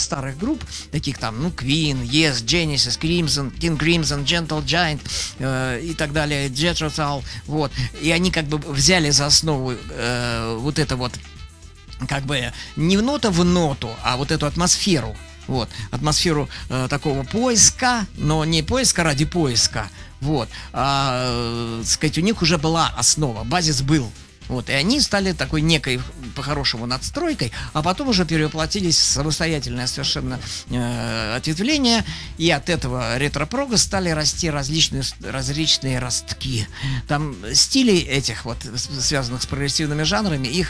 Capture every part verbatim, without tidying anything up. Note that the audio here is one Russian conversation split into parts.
старых групп, таких там, ну, Queen, Yes, Genesis, Crimson, King Crimson, Gentle Giant э, и так далее, Jethro Tull, вот, и они как бы взяли за основу э, вот это вот, как бы, не нота в ноту, а вот эту атмосферу, вот, атмосферу э, такого поиска, но не поиска ради поиска, вот, а, э, сказать, у них уже была основа, базис был. Вот, и они стали такой некой, по-хорошему, надстройкой, а потом уже перевоплотились в самостоятельное совершенно э, ответвление, и от этого ретро-прога стали расти различные, различные ростки. Там стилей этих вот, связанных с прогрессивными жанрами, их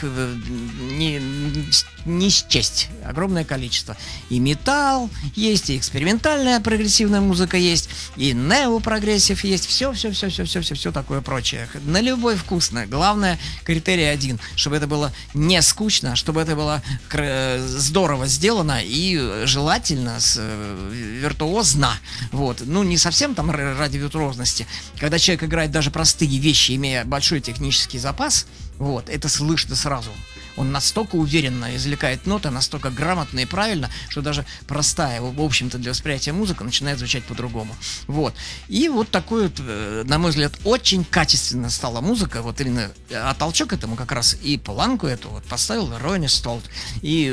не, не счесть, огромное количество. И металл есть, и экспериментальная прогрессивная музыка есть, и неопрогрессив есть, все-все-все-все-все-все такое прочее. На любой вкус, главное, критерий один, чтобы это было не скучно, чтобы это было здорово сделано и желательно с, виртуозно. Вот. Ну, не совсем там ради виртуозности. Когда человек играет даже простые вещи, имея большой технический запас, вот, это слышно сразу. Он настолько уверенно извлекает ноты, настолько грамотно и правильно, что даже простая, в общем-то, для восприятия музыка начинает звучать по-другому. Вот. И вот такой вот, на мой взгляд, очень качественно стала музыка. Вот именно, а толчок этому как раз и планку эту вот поставил Ройни Столт. И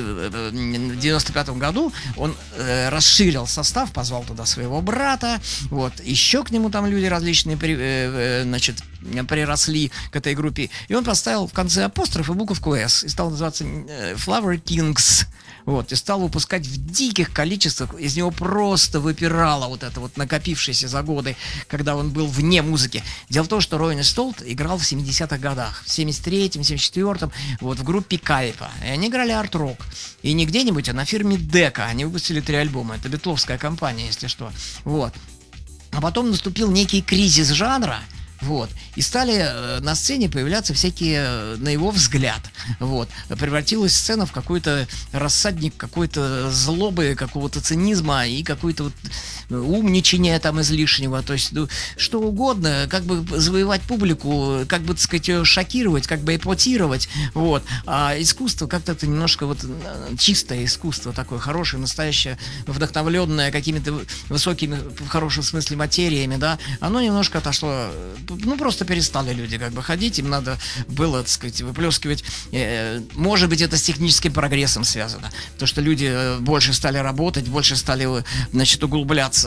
в девяносто пятом году он э, расширил состав, позвал туда своего брата. Вот. Еще к нему там люди различные при, э, значит, приросли к этой группе. И он поставил в конце апостроф и буковку S. И стал называться Flower Kings. Вот, и стал выпускать в диких количествах. Из него просто выпирало вот это вот накопившееся за годы, когда он был вне музыки. Дело в том, что Ройни Столт играл в семидесятых годах, в семьдесят третьем, семьдесят четвёртом, вот, в группе Кайпа. И они играли арт-рок. И не где-нибудь, а на фирме Дека. Они выпустили три альбома. Это битловская компания, если что. Вот. А потом наступил некий кризис жанра. Вот. И стали э, на сцене появляться всякие, э, на его взгляд, вот, превратилась сцена в какой-то рассадник какой-то злобы, какого-то цинизма и какой-то вот умничания там излишнего, то есть, ну, что угодно, как бы завоевать публику, как бы, так сказать, ее шокировать, как бы эпатировать, вот, а искусство как-то немножко вот чистое искусство такое, хорошее, настоящее, вдохновленное какими-то высокими, в хорошем смысле, материями, да, оно немножко отошло. Ну, просто перестали люди как бы ходить, им надо было, так сказать, выплескивать. Э, может быть, это с техническим прогрессом связано, то, что люди больше стали работать, больше стали, значит, углубляться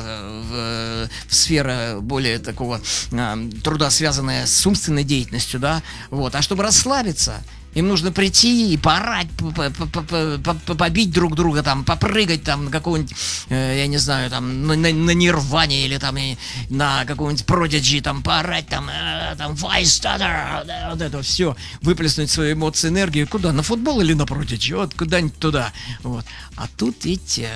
в, в сферы более такого э, труда, связанные с умственной деятельностью, да, вот. А чтобы расслабиться, им нужно прийти и поорать, побить друг друга, там, попрыгать там на какого-нибудь, э, я не знаю, там, на, на, на Нирване или там и на какого-нибудь Prodigy, там, поорать, там, э, там, Vice Stutter, да, вот это все, выплеснуть свою эмоцию, энергию, куда, на футбол или на Prodigy, вот, куда-нибудь туда, вот. А тут, видите,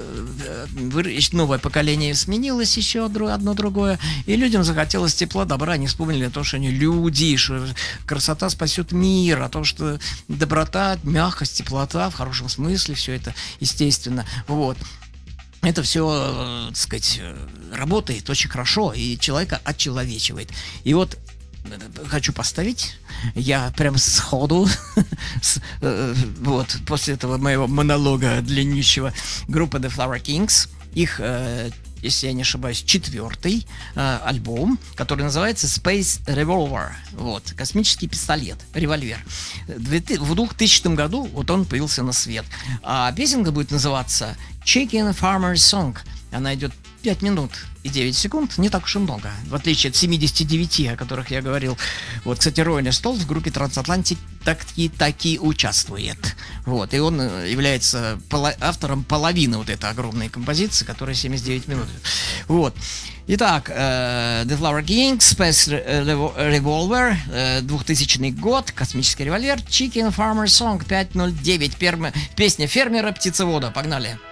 новое поколение сменилось, еще одно другое, и людям захотелось тепла, добра, они вспомнили о том, что они люди, что красота спасет мир, о том, что доброта, мягкость, теплота, в хорошем смысле, все это естественно, вот. Это все, так сказать, работает очень хорошо и человека отчеловечивает. И вот хочу поставить, я прям сходу, с, э, вот, после этого моего монолога длиннющего, группа The Flower Kings, их, э, если я не ошибаюсь, четвертый э, альбом, который называется Space Revolver, вот, космический пистолет, револьвер. В двухтысячном году вот он появился на свет, а песенка будет называться Chicken Farmer's Song. Она идет пять минут и девять секунд, не так уж и много, в отличие от семидесяти девяти, о которых я говорил. Вот, кстати, Ройни Столт в группе Трансатлантик таки, таки участвует. Вот, и он является поло- автором половины вот этой огромной композиции, которая семьдесят девять минут. Вот. Итак, э, The Flower Kings, Space Revolver, э, двухтысячный год, космический револьвер, Chicken Farmer Song пять ноль девять, перм... песня фермера-птицевода. Погнали!